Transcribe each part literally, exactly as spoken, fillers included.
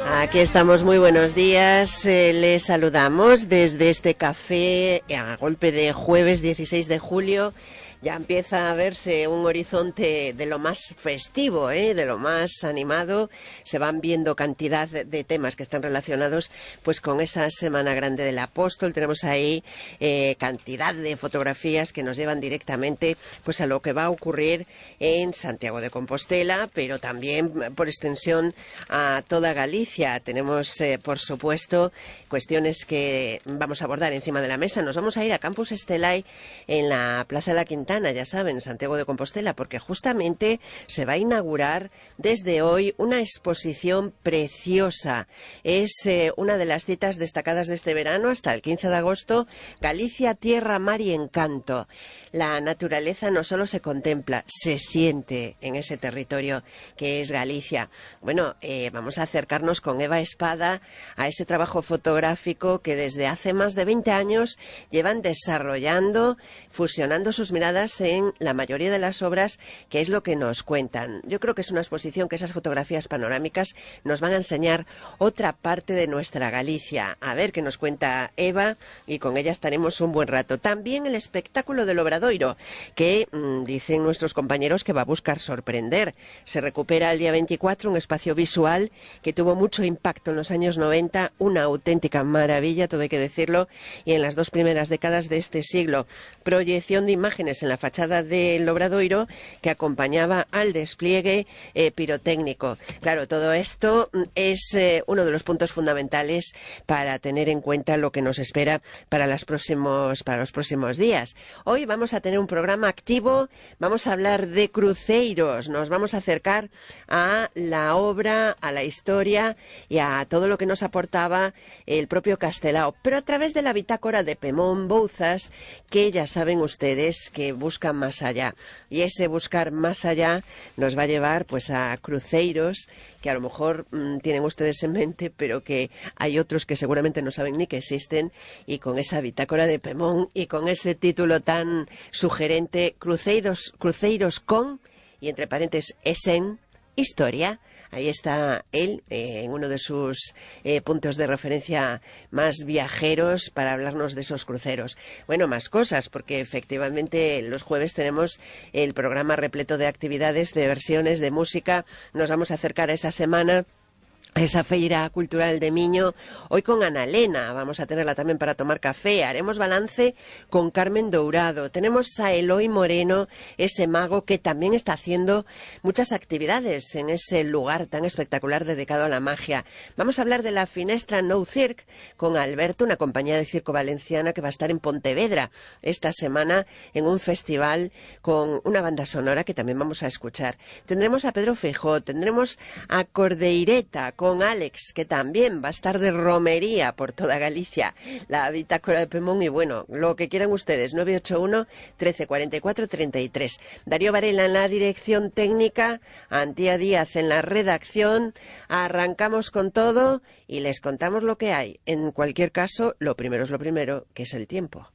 Aquí estamos, muy buenos días, eh, les saludamos desde este café a golpe de jueves dieciséis de julio. Ya empieza a verse un horizonte de lo más festivo, ¿eh? De lo más animado. Se van viendo cantidad de temas que están relacionados pues con esa Semana Grande del Apóstol. Tenemos ahí eh, cantidad de fotografías que nos llevan directamente pues a lo que va a ocurrir en Santiago de Compostela, pero también por extensión a toda Galicia. Tenemos, eh, por supuesto, cuestiones que vamos a abordar encima de la mesa. Nos vamos a ir a Campus Estelai en la Plaza de la Quintana, ya saben, Santiago de Compostela, porque justamente se va a inaugurar desde hoy una exposición preciosa. Es eh, una de las citas destacadas de este verano hasta el quince de agosto, Galicia, Tierra, Mar y Encanto. La naturaleza no solo se contempla, se siente en ese territorio que es Galicia. Bueno, eh, vamos a acercarnos con Eva Espada a ese trabajo fotográfico que desde hace más de veinte años llevan desarrollando, fusionando sus miradas en la mayoría de las obras, que es lo que nos cuentan. Yo creo que es una exposición que esas fotografías panorámicas nos van a enseñar otra parte de nuestra Galicia. A ver qué nos cuenta Eva, y con ella estaremos un buen rato. También el espectáculo del Obradoiro, que mmm, dicen nuestros compañeros que va a buscar sorprender. Se recupera el día veinticuatro, un espacio visual que tuvo mucho impacto en los años noventa, una auténtica maravilla, todo hay que decirlo, y en las dos primeras décadas de este siglo. Proyección de imágenes en la fachada del Obradoiro que acompañaba al despliegue eh, pirotécnico. Claro, todo esto es eh, uno de los puntos fundamentales para tener en cuenta lo que nos espera para, las próximos, para los próximos días. Hoy vamos a tener un programa activo, vamos a hablar de cruceiros, nos vamos a acercar a la obra, a la historia y a todo lo que nos aportaba el propio Castelao, pero a través de la bitácora de Pemón Bouzas, que ya saben ustedes que buscan más allá, y ese buscar más allá nos va a llevar pues a cruceiros que a lo mejor mmm, tienen ustedes en mente, pero que hay otros que seguramente no saben ni que existen, y con esa bitácora de Pemón y con ese título tan sugerente, cruceiros, cruceiros con, y entre paréntesis, esen, historia. Ahí está él, eh, en uno de sus eh, puntos de referencia más viajeros para hablarnos de esos cruceros. Bueno, más cosas, porque efectivamente los jueves tenemos el programa repleto de actividades, de versiones, de música. Nos vamos a acercar a esa semana, a esa feira cultural de Miño, hoy con Ana Elena, vamos a tenerla también para tomar café, haremos balance con Carmen Dourado, tenemos a Eloy Moreno, ese mago que también está haciendo muchas actividades en ese lugar tan espectacular dedicado a la magia. Vamos a hablar de la Finestra No Cirque con Alberto, una compañía de circo valenciana que va a estar en Pontevedra esta semana en un festival con una banda sonora que también vamos a escuchar. Tendremos a Pedro Feijó, tendremos a Cordeireta con Alex, que también va a estar de romería por toda Galicia, la bitácora de Pemón, y bueno, lo que quieran ustedes, nueve ocho uno, trece cuarenta y cuatro, treinta y tres. Darío Varela en la dirección técnica, Antía Díaz en la redacción. Arrancamos con todo y les contamos lo que hay. En cualquier caso, lo primero es lo primero, que es el tiempo.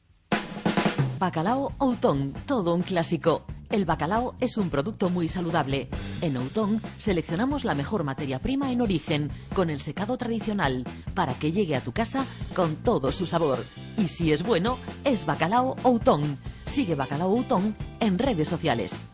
Bacalao Outón, todo un clásico. El bacalao es un producto muy saludable. En Outón seleccionamos la mejor materia prima en origen, con el secado tradicional, para que llegue a tu casa con todo su sabor. Y si es bueno, es Bacalao Outón. Sigue Bacalao Outón en redes sociales.